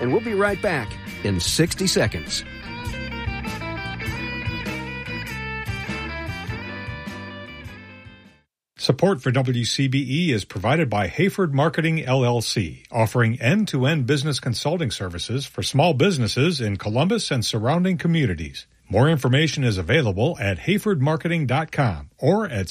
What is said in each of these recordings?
and we'll be right back in 60 seconds. Support for WCBE is provided by Hayford Marketing, LLC, offering end-to-end business consulting services for small businesses in Columbus and surrounding communities. More information is available at hayfordmarketing.com or at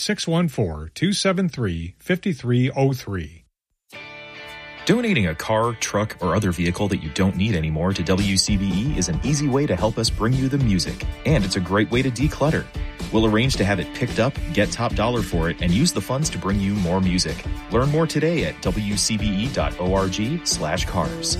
614-273-5303. Donating a car, truck, or other vehicle that you don't need anymore to WCBE is an easy way to help us bring you the music, and it's a great way to declutter. We'll arrange to have it picked up, get top dollar for it, and use the funds to bring you more music. Learn more today at wcbe.org/cars.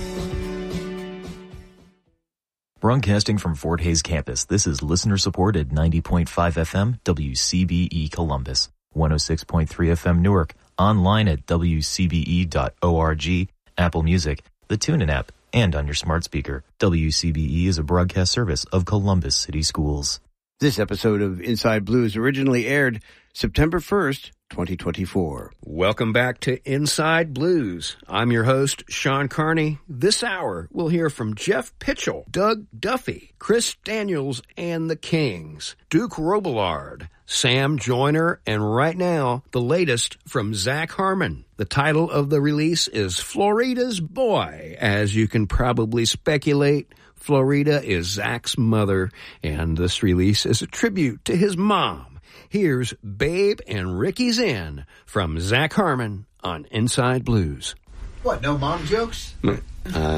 Broadcasting from Fort Hays campus, this is listener-supported 90.5 FM WCBE Columbus, 106.3 FM Newark, online at wcbe.org, Apple Music, the TuneIn app, and on your smart speaker. WCBE is a broadcast service of Columbus City Schools. This episode of Inside Blues originally aired September 1st, 2024. Welcome back to Inside Blues. I'm your host, Sean Carney. This hour, we'll hear from Jeff Pitchell, Doug Duffy, Chris Daniels and the Kings, Duke Robillard, Sam Joyner, and right now, the latest from Zach Harmon. The title of the release is Florida's Boy. As you can probably speculate, Florida is Zach's mother, and this release is a tribute to his mom. Here's Babe and Ricky's Inn from Zach Harmon on Inside Blues. What, no mom jokes?